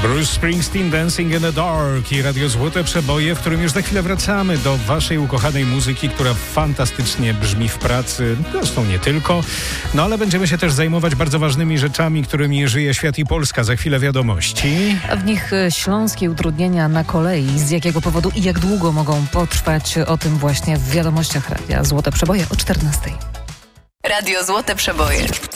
Bruce Springsteen, Dancing in the Dark i Radio Złote Przeboje, w którym już za chwilę wracamy do waszej ukochanej muzyki, która fantastycznie brzmi w pracy, zresztą nie tylko, no ale będziemy się też zajmować bardzo ważnymi rzeczami, którymi żyje świat i Polska. Za chwilę wiadomości. A w nich śląskie utrudnienia na kolei, z jakiego powodu i jak długo mogą potrwać, o tym właśnie w wiadomościach Radia Złote Przeboje o 14:00. Radio Złote Przeboje.